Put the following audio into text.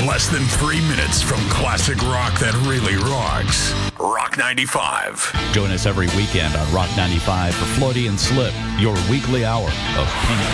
Less than 3 minutes from classic rock that really rocks. Rock 95. Join us every weekend on Rock 95 for Floaty and Slip, your weekly hour of pink